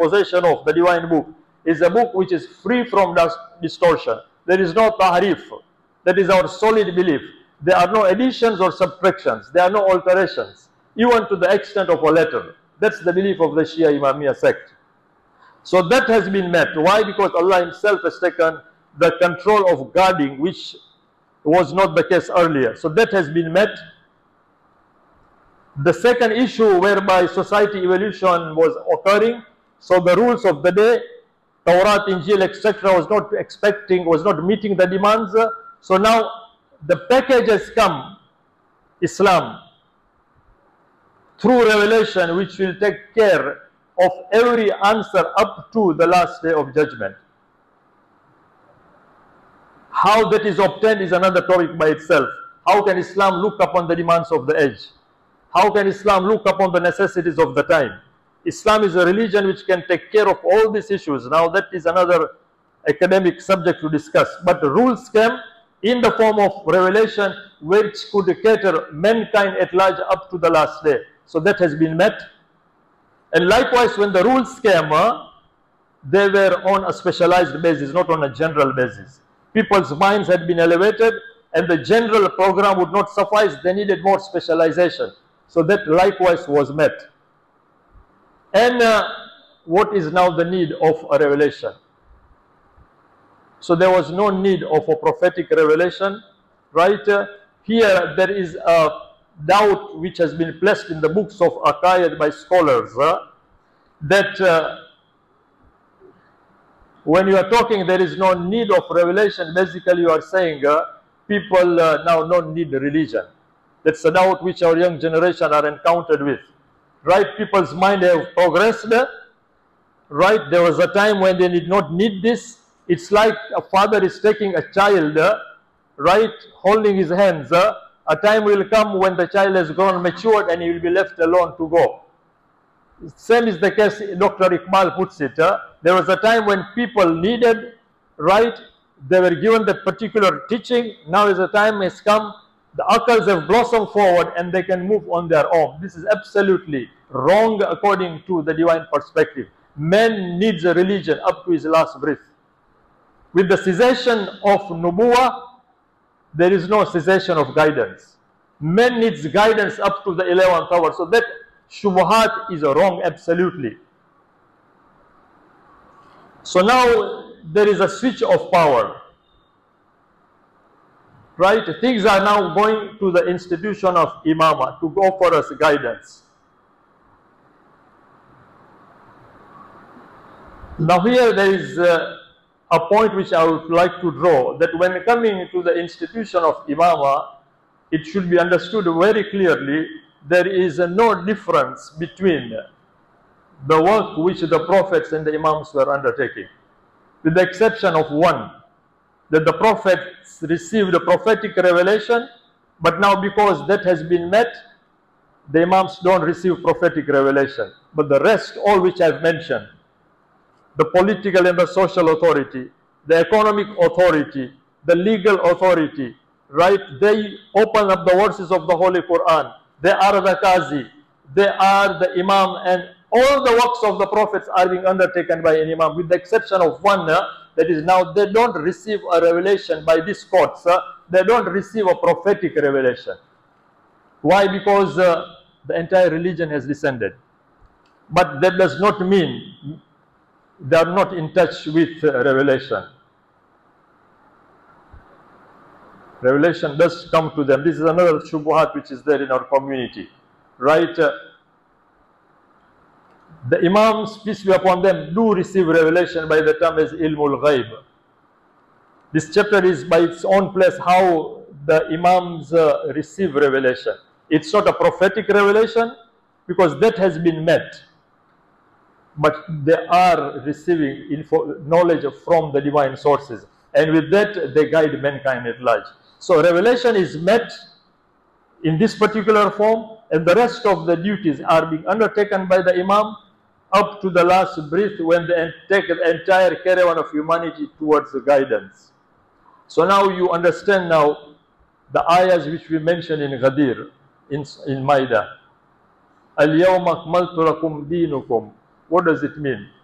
possession of the divine book is a book which is free from distortion. There is no tahrif. That is our solid belief. There are no additions or subtractions. There are no alterations, even to the extent of a letter. That's the belief of the Shia Imamiyya sect. So that has been met. Why? Because Allah Himself has taken the control of guarding, which was not the case earlier. So that has been met. The second issue whereby society evolution was occurring, so the rules of the day, Tawrat, Injil, etc. was not meeting the demands. So now the package has come, Islam, through revelation, which will take care of every answer up to the last day of judgment. How that is obtained is another topic by itself. How can Islam look upon the demands of the age? How can Islam look upon the necessities of the time? Islam is a religion which can take care of all these issues. Now that is another academic subject to discuss. But the rules came in the form of revelation which could cater mankind at large up to the last day. So that has been met. And likewise, when the rules came, they were on a specialized basis, not on a general basis. People's minds had been elevated and the general program would not suffice. They needed more specialization. So that likewise was met. And what is now the need of a revelation? So there was no need of a prophetic revelation, right? Here there is a doubt which has been placed in the books of Aqaid by scholars that when you are talking there is no need of revelation, basically you are saying people now don't need religion. That's a doubt which our young generation are encountered with. Right? People's mind have progressed. Right? There was a time when they did not need this. It's like a father is taking a child, right, holding his hands. A time will come when the child has grown matured and he will be left alone to go. Same is the case, Dr. Iqbal puts it. There was a time when people needed, right, they were given that particular teaching. Now is the time has come, the akals have blossomed forward and they can move on their own. This is absolutely wrong according to the divine perspective. Man needs a religion up to his last breath. With the cessation of Nubuwah, there is no cessation of guidance. Man needs guidance up to the 11th hour. So that Shubuhat is wrong, absolutely. So now there is a switch of power. Right? Things are now going to the institution of Imamah to offer us guidance. Now here there is a point which I would like to draw, that when coming to the institution of Imamah, it should be understood very clearly there is no difference between the work which the prophets and the Imams were undertaking, with the exception of one, that the prophets received a prophetic revelation, but now because that has been met, the Imams don't receive prophetic revelation. But the rest, all which I've mentioned, the political and the social authority, the economic authority, the legal authority, right? They open up the verses of the Holy Quran. They are the Qazi, they are the Imam, and all the works of the prophets are being undertaken by an Imam, with the exception of one, that is now they don't receive a revelation by these courts. They don't receive a prophetic revelation. Why? Because the entire religion has descended. But that does not mean they are not in touch with revelation. Revelation does come to them. This is another shubuhat which is there in our community, right? The Imams, peace be upon them, do receive revelation by the term as ilmul ghaib. This chapter is by its own place how the Imams receive revelation. It's not a prophetic revelation because that has been met, but they are receiving knowledge from the divine sources, and with that they guide mankind at large. So revelation is met in this particular form, and the rest of the duties are being undertaken by the Imam up to the last breath, when they take the entire caravan of humanity towards the guidance. So now you understand now the ayahs which we mentioned in Ghadir, in Maida. Al-yawma akmaltu lakum dinukum. What does it mean?